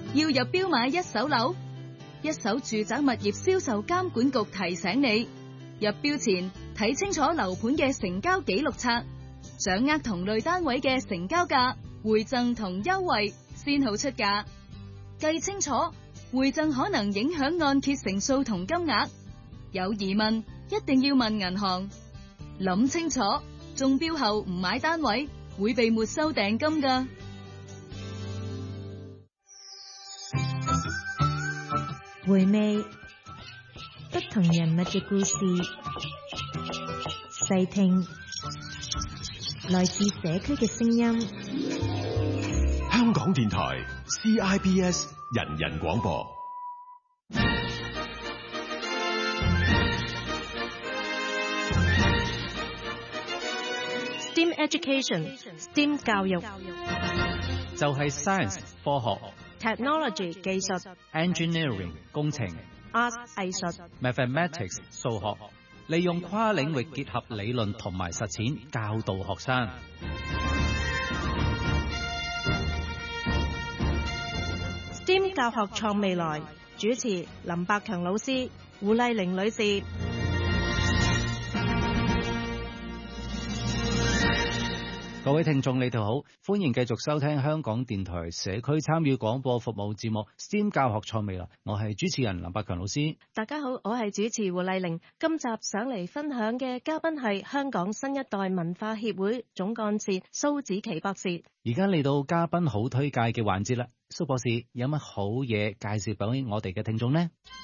要入標買一手樓？一手住宅物業銷售監管局提醒你，入標前睇清楚樓盤嘅成交記錄冊，掌握同類單位嘅成交價、回贈同優惠，先好出價。計清楚，回贈可能影響按揭成數同金額。有疑問一定要問銀行。諗清楚，中標後唔買單位會被沒收訂金㗎。 回味不同人物嘅故事，細聽來自社區嘅聲音。 香港電台 CIBS 人人廣播。 STEM Education，STEM 教育就係 science 科學、 technology 技術、 engineering 工程、 art 藝術、 mathematics 數學，利用跨領域結合理論同埋實踐教導學生。 STEM 教學創未來，主持林百強老師、胡麗玲女士。 各位聽眾，你哋好，歡迎繼續收聽香港電台社區參與廣播服務節目 STEM 教學創未來，我係主持人林百強老師。 大家好，我係主持胡麗玲。今集上嚟分享嘅嘉賓係香港新一代文化協會總幹事蘇子琪博士。 而家嚟到嘉賓好推介嘅環節啦，蘇博士有乜好嘢介紹俾我哋嘅聽眾呢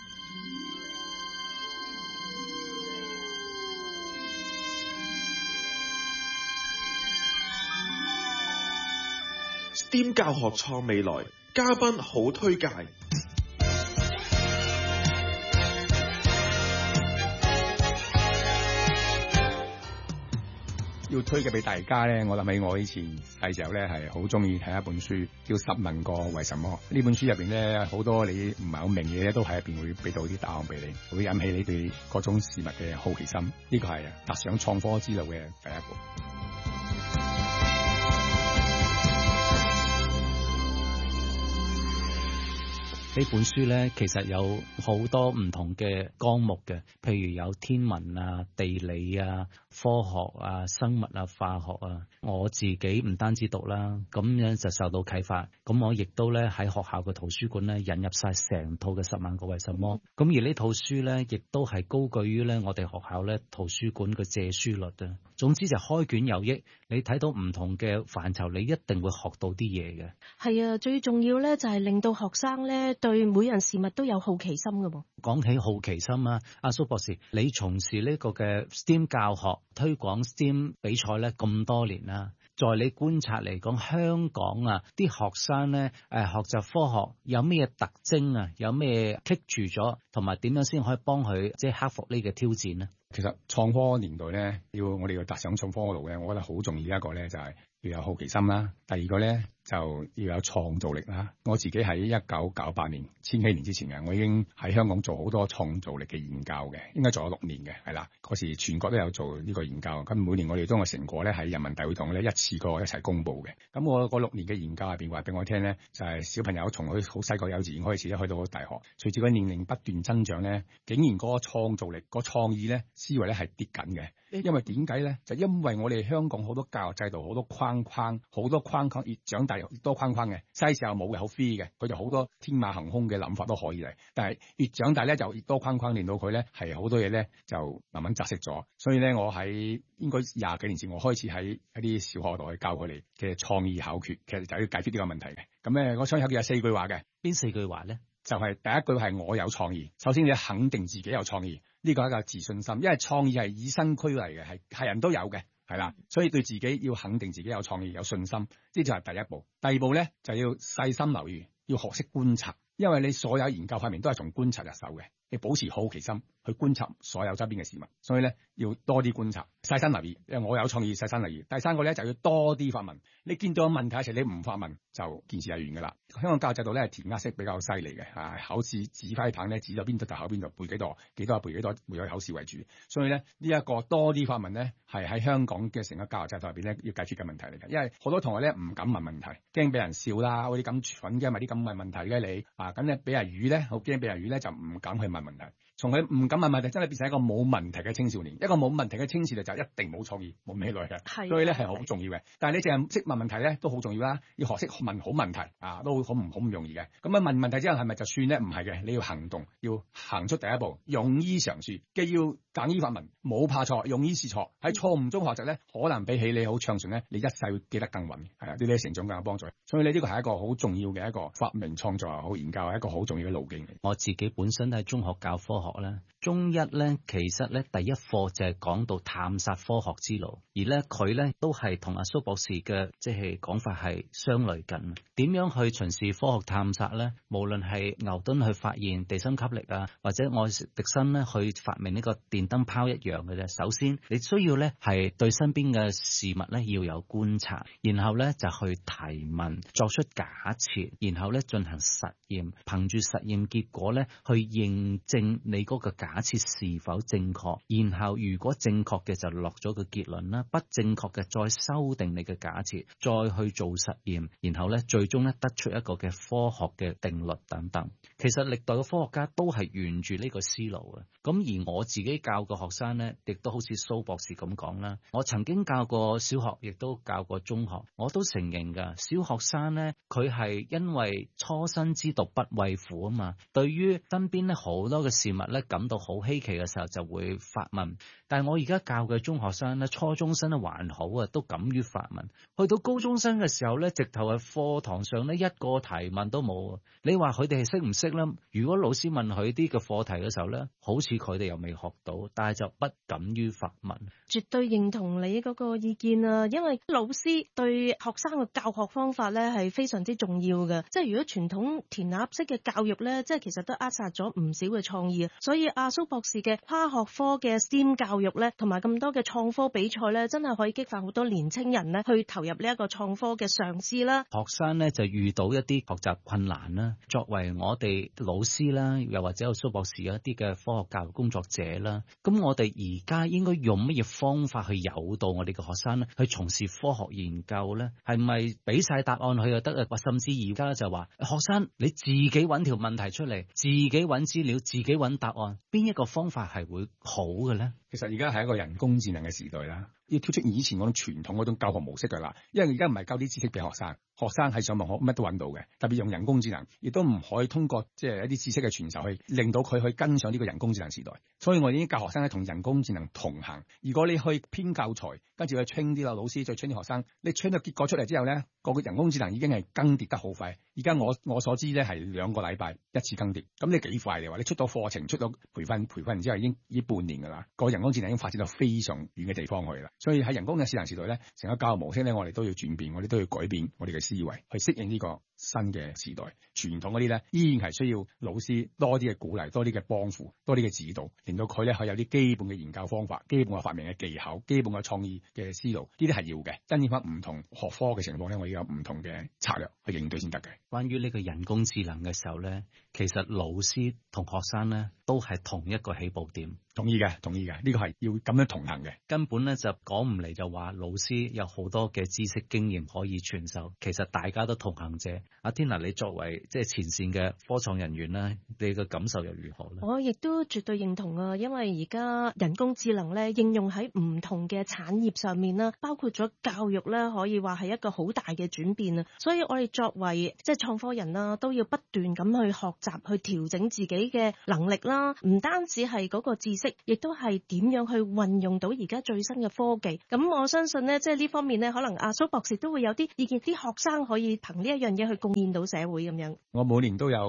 ？STEM 教學創未來，嘉賓好推介。 要推介俾大家咧，我諗起我以前細時候咧係好中意睇一本書，叫《十問個為什麼》。呢本書入邊咧好多你唔係好明嘅嘢，都喺入邊會俾到啲答案俾你，會引起你對各種事物嘅好奇心。呢個係踏上創科之路嘅第一步。 呢本書咧，其實有好多唔同嘅綱目嘅，譬如有天文啊、地理啊、科學啊、生物啊、化學啊。我自己唔單止讀啦，咁樣就受到啟發。咁我亦都咧喺學校嘅圖書館咧引入晒成套嘅《10萬個為什麼》。咁而呢套書咧，亦都係高居於咧我哋學校咧圖書館嘅借書率啊。總之就開卷有益，你睇到唔同嘅範疇，你一定會學到啲嘢嘅。 係啊，最重要咧就係令到學生咧對每樣事物都有好奇心㗎喎。 講起好奇心啊，阿蘇博士，你從事呢個嘅 STEM 教學推廣 STEM 比賽咧咁多年啦，在你觀察嚟講，香港啊啲學生咧學習科學有咩特徵啊？有咩棘住咗，同埋點樣先可以幫佢即係克服呢個挑戰呢？ 其實創科年代咧，我哋要踏上創科嗰度咧，我覺得好重要一個咧就係要有好奇心啦。第二個咧就要有創造力啦。我自己喺1998年千禧年之前嘅，我已經喺香港做好多創造力嘅研究嘅，應該做咗6年嘅，係啦。嗰時全國都有做呢個研究，咁每年我哋將個成果咧喺人民大會堂咧一次過一齊公佈嘅。咁我嗰6年嘅研究入邊話俾我聽咧，就係小朋友從佢好細個幼稚園開始咧，去到大學，隨住佢年齡不斷增長咧，竟然嗰個創造力、嗰個創意咧思維咧係跌緊嘅。因為點解咧？就因為我哋香港好多教育制度好多框框，越長大越多框框嘅。細時候冇嘅，好 free 嘅，佢就好多天馬行空嘅諗法都可以嚟。但係越長大咧就越多框框，令到佢咧係好多嘢咧就慢慢窒息咗。所以咧，我喺應該20幾年前，我開始喺一啲小學度去教佢哋嘅創意考決，其實就要解決呢個問題嘅。咁咧，我創意考決有4句話嘅。 邊4句話咧？ 就係第一句係我有創意。首先你肯定自己有創意，呢個係一個自信心，因為創意係以身俱嚟嘅，係人都有嘅，係啦。所以對自己要肯定自己有創意、有信心，呢就係第一步。第二步咧就要細心留意，要學識觀察，因為你所有研究方面都係從觀察入手嘅。 你保持好奇心去觀察所有周邊嘅事物。所以咧要多啲觀察，細心留意。我有創意，細心留意。第三個咧就要多啲發問。你見到有問題嘅時候，你唔發問就件事就完㗎啦。香港教育制度咧係填鴨式比較犀利嘅，考試指揮棒咧指咗邊度就考邊度，背幾多背幾多，會有考試為主。所以咧呢一個多啲發問咧係喺香港嘅成個教育制度入邊咧要解決嘅問題嚟嘅。因為好多同學咧唔敢問問題，驚俾人笑啦，好似咁蠢嘅，咪啲咁問問題嘅你咁咧俾人語咧，好驚俾人語咧就唔敢去問問題。從佢唔敢問問題，真係變成一個冇問題嘅青少年。一個冇問題嘅青少年就一定冇創意、冇未來嘅。所以咧係好重要嘅。但係你淨係識問問題咧都好重要啦，要學識問好問題都好唔容易嘅。咁問問題之後係咪就算咧？唔係嘅，你要行動，要行出第一步，勇於嘗試，既要敢於發問，冇怕錯，勇於試錯。喺錯誤中學習咧，可能比起你好暢順咧，你一世會記得更穩。呢啲成長更有幫助。所以呢個係一個好重要嘅一個發明創作好研究係一個好重要嘅路徑嚟。 我自己本身都係中學教科學啦，中一咧其實咧第一課就係講到探索科學之路，而咧佢咧都係同阿蘇博士嘅即係講法係相類近。點樣去巡視科學探索咧？無論係牛頓去發現地心吸力或者愛迪生咧去發明呢個電燈泡一樣嘅啫。首先你需要咧係對身邊嘅事物咧要有觀察，然後咧就去提問，作出假設，然後咧進行實驗，憑住實驗結果咧去認證你嗰個假設是否正確，然後如果正確嘅就落咗個結論啦，不正確嘅再修訂你嘅假設，再去做實驗，然後咧最終咧得出一個嘅科學嘅定律等等。其實歷代嘅科學家都係沿住呢個思路嘅。咁而我自己教嘅學生咧，亦都好似蘇博士咁講啦。我曾經教過小學，亦都教過中學，我都承認㗎。小學生咧，佢係因為初生之犢不畏虎啊嘛，對於身邊咧好多嘅事物咧感到好稀奇嘅時候就會發問。但係我而家教嘅中學生咧，初中生咧還好啊，都敢於發問。去到高中生嘅時候咧，直頭係課堂上咧一個提問都冇。你話佢哋係識唔識咧？如果老師問佢啲嘅課題嘅時候咧，好似佢哋又未學到，但係就不敢於發問。 絕對認同你嗰個意見啊！因為老師對學生嘅教學方法咧係非常之重要嘅。即係如果傳統填鴨式嘅教育咧，即係其實都扼殺咗唔少嘅創意。所以阿蘇博士嘅跨學科嘅 STEM 教育咧，同埋咁多嘅創科比賽咧，真係可以激發好多年青人咧去投入呢一個創科嘅嘗試啦。 學生咧就遇到一啲學習困難啦，作為我哋老師啦，又或者有蘇博士一啲嘅科學教育工作者啦，咁我哋而家應該用乜嘢方法去誘導我哋嘅學生咧去從事科學研究咧？係咪俾晒答案佢就得啊？或甚至而家就話學生你自己揾條問題出嚟，自己揾資料，自己揾答案，邊一個方法係會好嘅咧？ 其實而家係一個人工智能嘅時代啦，要跳出以前嗰種傳統嗰種教學模式㗎啦。因為而家唔係教啲知識俾學生，學生喺上網學乜都揾到嘅。特別用人工智能，亦都唔可以通過即係一啲知識嘅傳授去令到佢去跟上呢個人工智能時代。所以我已經教學生咧同人工智能同行。如果你去編教材，跟住去 train 啲老師再 train 啲學生，你 train 到結果出嚟之後咧，個人工智能已經係更迭得好快。而家我所知咧係2個禮拜一次更迭，咁你幾快嘅話？你出到課程，出到培訓完之後已經半年㗎啦。個人工智能已經發展到非常遠嘅地方去啦。所以喺人工智能時代咧，成個教育模式咧，我哋都要轉變，我哋都要改變我哋嘅思維去適應呢個新嘅時代。傳統嗰啲咧依然係需要老師多啲嘅鼓勵，多啲嘅幫扶，多啲嘅指導，令到佢咧可以有啲基本嘅研究方法、基本嘅發明嘅技巧、基本嘅創意嘅思路，呢啲係要嘅。因應翻唔同學科嘅情況咧，我要有唔同嘅策略去應對先得嘅。 關於呢個人工智能嘅時候咧，其實老師同學生咧都係同一個起步點。 同意嘅，呢個係要咁樣同行嘅。 根本咧就講唔嚟就話老師有好多嘅知識經驗可以傳授，其實大家都同行者。阿 Tina，你作為即係前線嘅科創人員咧，你嘅感受又如何咧？ 我亦都絕對認同啊，因為而家人工智能咧應用喺唔同嘅產業上面啦，包括咗教育咧，可以話係一個好大嘅轉變啊。所以我哋作為即係創科人啦，都要不斷咁去學習，去調整自己嘅能力啦。唔單止係嗰個知識，亦都係點樣去運用到而家最新嘅科技。咁我相信咧，即係呢方面咧，可能阿蘇博士都會有啲意見，啲學生可以憑呢一樣嘢去貢獻到社會咁樣。 我每年都有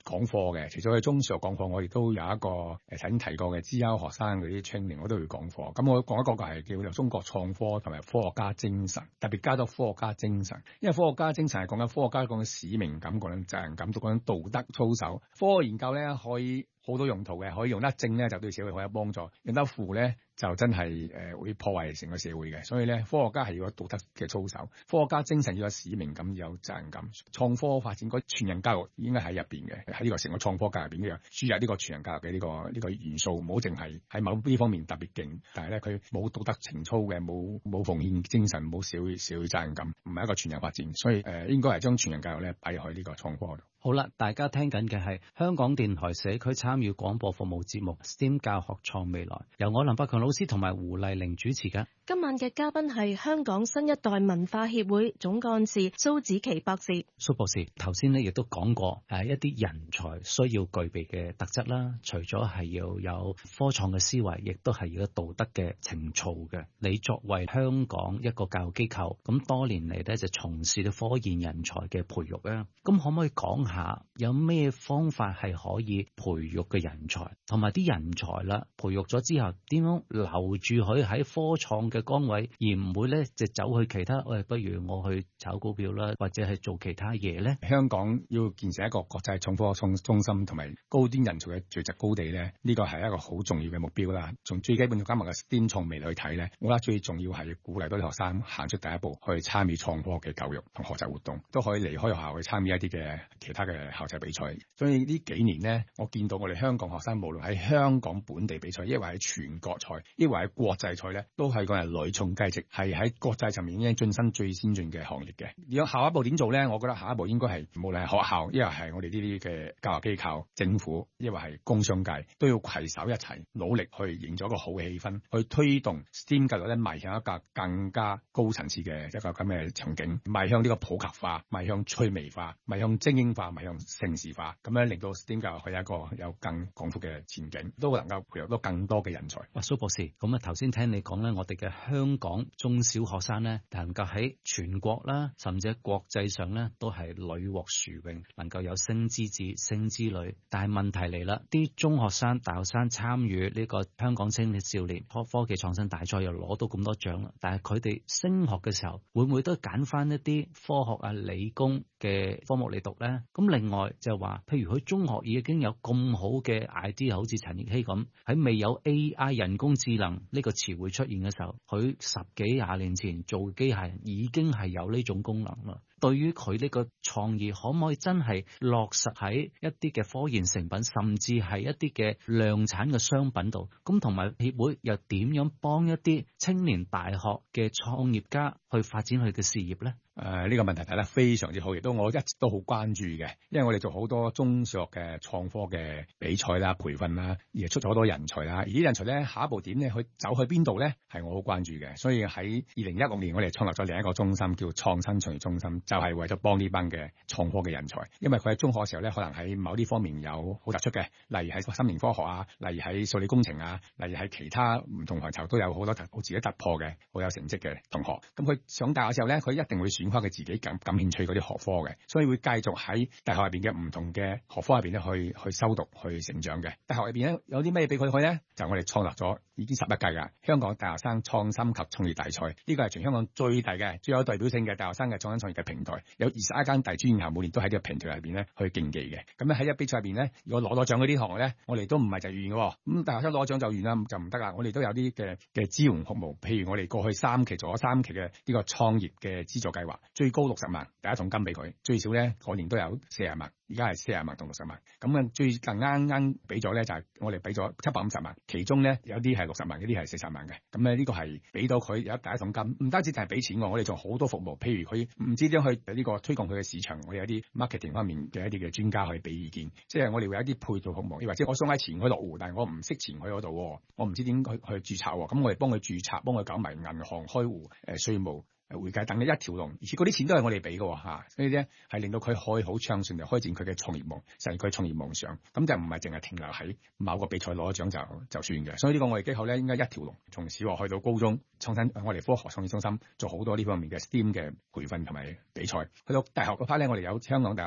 講課嘅，除咗喺中小學講課，我亦都有一個頭先提過嘅資優學生嗰啲 training， 我都會講課。咁我講一個係叫做中國創科同埋科學家精神，特別加咗科學家精神，因為科學家精神係講緊科學家講緊使命感、講緊責任感、講緊道德操守。科學研究咧可以好多用途嘅，可以用得正咧就對社會好有幫助，用得負咧就真係會破壞成個社會嘅。所以咧，科學家係要有道德嘅操守，科學家精神要有使命感、要有責任感。創科發展嗰全人教育應該喺入邊嘅，喺呢個成個創科教育入邊嘅輸入呢個全人教育嘅呢個元素，唔好淨係喺某啲方面特別勁，但係咧佢冇道德情操嘅，冇奉獻精神，冇社會責任感，唔係一個全人發展。所以應該係將全人教育咧擺入去呢個創科度。 好啦，大家聽緊嘅係香港電台社區參與廣播服務節目 STEM 教學創未來，由我林百強老師同埋胡麗玲主持嘅。 今晚嘅嘉賓係香港新一代文化協會總幹事蘇紫琪博士。 蘇博士頭先咧亦都講過一啲人才需要具備嘅特質啦，除咗係要有科創嘅思維，亦都係要有道德嘅情操嘅。你作為香港一個教育機構，咁多年嚟咧就從事咗科研人才嘅培育啦，咁可唔可以講下有咩方法係可以培育嘅人才，同埋啲人才啦培育咗之後點樣留住佢喺科創嘅崗位，而唔會咧就走去其他不如我去炒股票啦，或者係做其他嘢咧。 香港要建成一個國際創科中心同埋高端人才嘅聚集高地咧，呢個係一個好重要嘅目標啦。從最基本加埋嘅 STEM 創未來去睇咧，我覺得最重要係鼓勵多啲學生行出第一步去參與創科嘅教育同學習活動，都可以離開學校去參與一啲嘅其他嘅校際比賽。所以呢幾年呢，我見到我哋香港學生無論喺香港本地比賽，抑或喺全國賽，抑或喺國際賽咧，都係講係屢創佳績，係喺國際層面已經晉身最先進嘅行業嘅。如果下一步點做咧？我覺得下一步應該係無論係學校，抑或係我哋呢啲嘅教育機構、政府，抑或係工商界，都要攜手一齊努力去營造一個好嘅氣氛，去推動 STEM 教育咧邁向一個更加高層次嘅一個咁嘅場景，邁向呢個普及化，邁向趣味化，邁向精英化，邁向城市化，咁樣令到 STEM 教育係一個有更廣闊嘅前景，都能夠培育到更多嘅人才。 蘇博士，咁啊頭先聽你講咧，我哋嘅香港中小學生咧，能夠喺全國啦，甚至喺國際上咧，都係屢獲殊榮，能夠有星之子、星之女。但係問題嚟啦，啲中學生、大學生參與呢個香港青年少年科技創新大賽，又攞到咁多獎啦，但係佢哋升學嘅時候，會唔會都揀翻一啲科學啊、理工嘅科目嚟讀咧？咁另外就話，譬如佢中學已經有咁好嘅 idea， 好似陳奕希咁，喺未有 AI 人工智能呢個詞彙出現嘅時候，佢10幾20年前做機械人已經係有呢種功能啦。對於佢呢個創意，可唔可以真係落實喺一啲嘅科研成品，甚至係一啲嘅量產嘅商品度？咁同埋協會又點樣幫一啲青年大學嘅創業家去發展佢嘅事業咧？ 呢個問題睇得非常之好，亦都我一直都好關注嘅，因為我哋做好多中小學嘅創科嘅比賽啦、培訓啦，而出咗好多人才啦。而啲人才咧，下一步點咧，去走去邊度咧，係我好關注嘅。所以喺2016年，我哋創立咗另一個中心，叫創新創業中心，就係為咗幫呢班嘅創科嘅人才。因為佢喺中學嘅時候咧，可能喺某啲方面有好突出嘅，例如喺心靈科學啊，例如喺數理工程啊，例如喺其他唔同範疇都有好多好自己突破嘅、好有成績嘅同學。咁佢上大學嘅時候咧，佢一定會選開佢自己感興趣嗰啲學科嘅，所以會繼續喺大學入邊嘅唔同嘅學科入邊咧去修讀、去成長嘅。大學入邊咧有啲咩俾佢去咧？就我哋創立咗已經11屆噶香港大學生創新及創業大賽，呢個係全香港最大嘅、最有代表性嘅大學生嘅創新創業嘅平台，有21間大專院校每年都喺呢個平台入邊咧去競技嘅。咁咧喺一比賽入邊咧，如果攞咗獎嗰啲同學咧，我哋都唔係就完嘅。咁大學生攞獎就完啦，就唔得啦。我哋都有啲嘅支援服務，譬如我哋過去3期做咗3期嘅呢個創業嘅資助計劃，最高60萬，第一桶金俾佢，最少咧嗰年都有40萬，而家係40萬同60萬。咁啊最近啱俾咗咧就係我哋俾咗750萬，其中咧有啲係60萬，有啲係40萬嘅。咁咧呢個係俾到佢有第一桶金，唔單止淨係俾錢我哋仲好多服務，譬如佢唔知點去呢個推廣佢嘅市場，我哋有啲 marketing 方面嘅一啲嘅專家去俾意見，即係我哋會有一啲配套服務，或者我想喺前海落戶，但係我唔識前海嗰度，我唔知點去註冊，咁我哋幫佢註冊，幫佢搞埋銀行開戶、稅務、會計等一條龍，而且嗰啲錢都係我哋俾嘅嚇，所以咧係令到佢可以好暢順地開展佢嘅創業夢，實現佢創業夢想，咁就唔係淨係停留喺某個比賽攞獎就算嘅。所以呢個我哋機構咧應該一條龍，從小學去到高中創新，我哋科學創意中心做好多呢方面嘅 STEM 嘅培訓同埋比賽，去到大學嗰 part 咧，我哋有香港大學